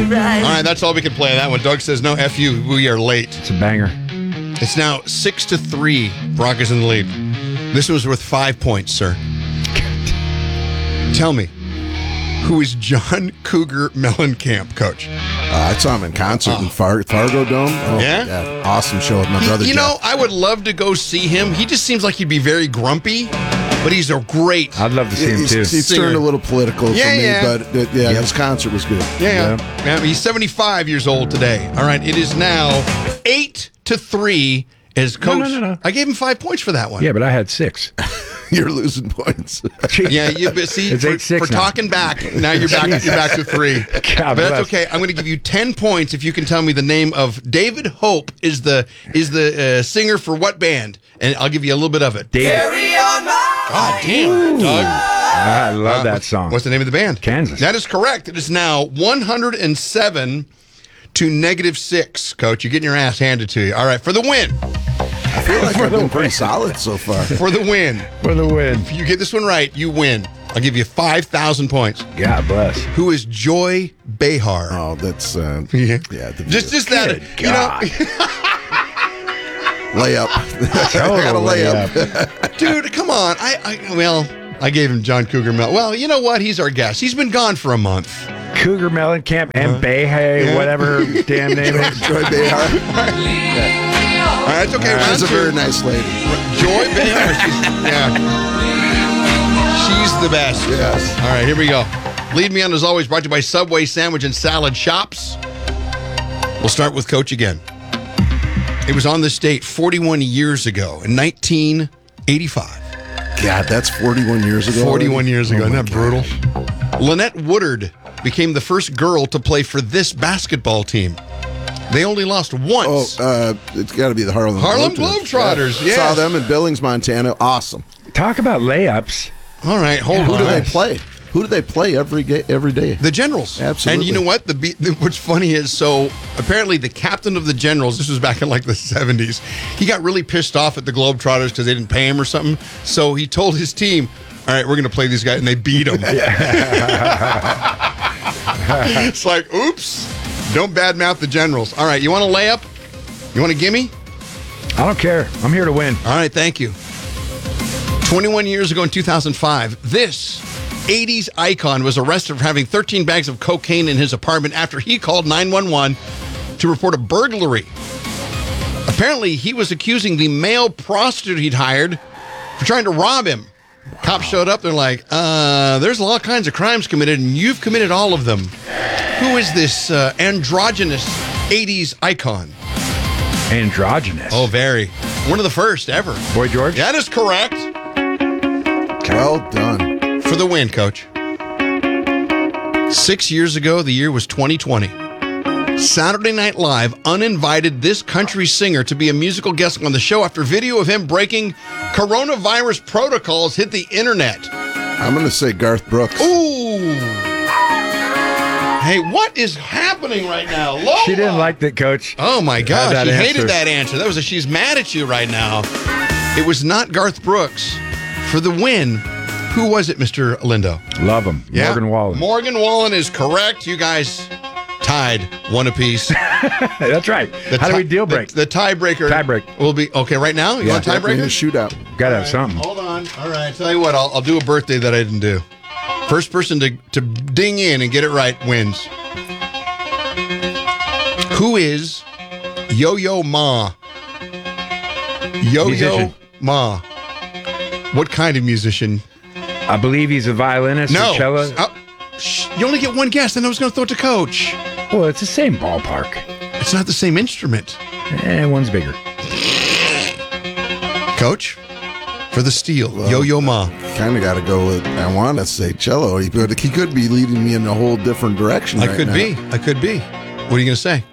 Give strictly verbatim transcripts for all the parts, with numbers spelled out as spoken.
right. All right, that's all we can play on that one. Doug says, no, F you, we are late. It's a banger. It's now six to three. Broncos in the lead. This was worth five points, sir. Tell me, who is John Cougar Mellencamp, Coach? Uh, I saw him in concert in Far- Fargo Dome. Oh, Yeah? Awesome show with my He- brother you know, Jeff. I would love to go see him. He just seems like he'd be very grumpy, but he's a great. I'd love to see him He's, too. he's Singer. turned a little political Yeah, for me, yeah. but uh, yeah, his concert was good. Yeah, yeah. Yeah, he's seventy-five years old today. All right, it is now eight to three. As coach, no, no, no. I gave him five points for that one. Yeah, but I had six. You're losing points. Yeah, you but see It's for, eight six for now. talking back. Now you're back. You're back to three. God But that's bless. okay. I'm going to give you ten points if you can tell me the name of David Hope is the is the uh, singer for what band, and I'll give you a little bit of it. David. God damn, Doug. I love Uh, that song. What's the name of the band? Kansas. That is correct. It is now one hundred seven to negative six. Coach, you're getting your ass handed to you. All right, for the win. I feel like I've been pretty solid so far. For the win. For the win. If you get this one right, you win. I'll give you five thousand points. God bless. Who is Joy Behar? Oh, that's uh, Yeah. yeah. The, Just, just that, Good you know, God. layup. I got a Totally layup. dude, come on. I, I, well, I gave him John Cougar Mel. Well, you know what? He's our guest. He's been gone for a month. Cougar Mellencamp and Bayhay, yeah. whatever damn name it is. Joy Behar. All right, it's okay. Round She's a two. very nice lady. Joy Behar. She's, yeah. She's the best. Yes. All right, here we go. Lead Me On, as always, brought to you by Subway Sandwich and Salad Shops. We'll start with Coach again. It was on this date forty-one years ago in nineteen eighty-five. God, that's forty-one years ago. forty-one already? years ago. Oh Isn't my that brutal? Lynette Woodard became the first girl to play for this basketball team. They only lost Oh, once. uh, it's got to be the Harlem Harlem Globetrotters, Yeah. yes. Saw them in Billings, Montana. Awesome. Talk about layups. All right, hold Who on. do they play? Who do they play every ga- every day? The Generals. Absolutely. And you know what? The, be- the what's funny is, so apparently the captain of the Generals, this was back in like the seventies, he got really pissed off at the Globetrotters because they didn't pay him or something. So he told his team, all right, we're going to play these guys, and they beat them. It's like, oops, don't badmouth the Generals. All right, you want a layup? You want a gimme? I don't care. I'm here to win. All right, thank you. twenty-one years ago in two thousand five, this eighties icon was arrested for having thirteen bags of cocaine in his apartment after he called nine one one to report a burglary. Apparently, he was accusing the male prostitute he'd hired for trying to rob him. Cops showed up. They're like, uh, there's all kinds of crimes committed, and you've committed all of them. Who is this uh, androgynous eighties icon? Androgynous. Oh, very. One of the first ever. Boy George? That is correct. Well done. For the win, Coach. Six years ago, the year was twenty twenty. Saturday Night Live uninvited this country singer to be a musical guest on the show after video of him breaking coronavirus protocols hit the internet. I'm going to say Garth Brooks. Ooh. Hey, what is happening right now? Lola. She didn't like that, Coach. Oh my gosh, that she answer. hated that answer. That was a she's mad at you right now. It was not Garth Brooks. For the win, who was it, Mister Lindo? Love him. Morgan Wallen. Morgan Wallen is correct. You guys tied one apiece. That's right. The How do we ti- deal break? The, the tiebreaker. Tiebreak. Will be okay right now. You Yeah. want a In a tiebreaker? shootout. Gotta have something. Hold on. All right. Tell you what. I'll, I'll do a birthday that I didn't do. First person to to ding in and get it right wins. Who is Yo-Yo Ma? Yo-Yo Musician. Ma. What kind of musician? I believe he's a violinist No. or cello. Uh, sh- you only get one guess, and I was going to throw it to Coach. Well, it's the same ballpark. It's not the same instrument. Eh, one's bigger. Coach, for the steal, Yo-Yo Ma. Kind of got to go with, I want to say cello, but he could be leading me in a whole different direction. I right could now. be. I could be. What are you going to say?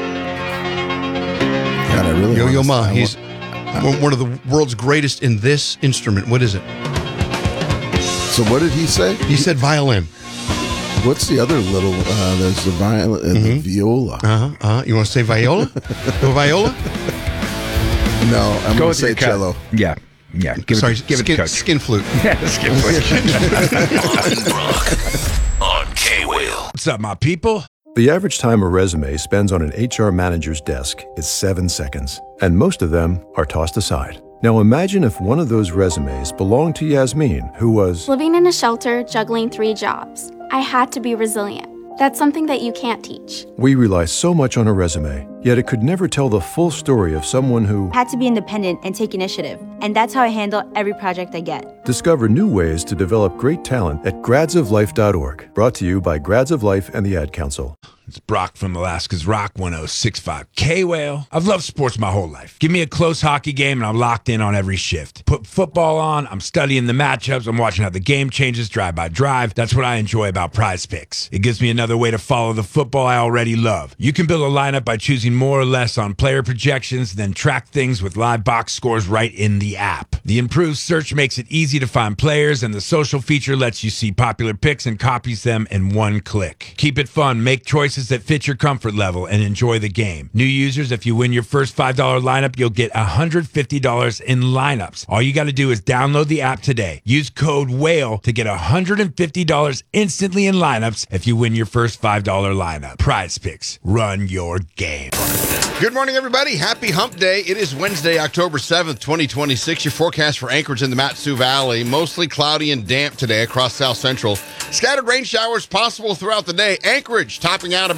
God, I really Yo-Yo wanna- Ma. I He's want- one of the world's greatest in this instrument. What is it? So what did he say? He said violin. What's the other little? Uh, there's the viol, uh, the viola. Uh-huh. Uh-huh. You want to say viola? Go viola? No, I'm Go going to with say your cut. cello. Yeah. Yeah. Give Sorry, it, give skin, it to Coach. skin flute. Yeah, skin flute. On Brock on K-Wheel. What's up, my people? The average time a resume spends on an H R manager's desk is seven seconds, and most of them are tossed aside. Now imagine if one of those resumes belonged to Yasmin, who was living in a shelter, juggling three jobs. I had to be resilient. That's something that you can't teach. We rely so much on a resume, yet it could never tell the full story of someone who had to be independent and take initiative. And that's how I handle every project I get. Discover new ways to develop great talent at grads of life dot org. Brought to you by Grads of Life and the Ad Council. It's Brock from Alaska's Rock one oh six point five. K-Whale. I've loved sports my whole life. Give me a close hockey game and I'm locked in on every shift. Put football on, I'm studying the matchups, I'm watching how the game changes drive by drive. That's what I enjoy about Prize Picks. It gives me another way to follow the football I already love. You can build a lineup by choosing more or less on player projections, then track things with live box scores right in the app. The improved search makes it easy to find players, and the social feature lets you see popular picks and copies them in one click. Keep it fun, make choices that fit your comfort level, and enjoy the game. New users, if you win your first five dollars lineup, you'll get one hundred fifty dollars in lineups. All you got to do is download the app today. Use code WHALE to get one hundred fifty dollars instantly in lineups if you win your first five dollars lineup. Prize Picks. Run your game. Good morning, everybody. Happy Hump Day. It is Wednesday, October seventh, twenty twenty-six. Your forecast for Anchorage in the Mat-Su Valley. Mostly cloudy and damp today across South Central. Scattered rain showers possible throughout the day. Anchorage topping out